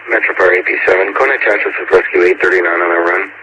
Metro Fire AP7, contact Texas with Rescue 839 on our run.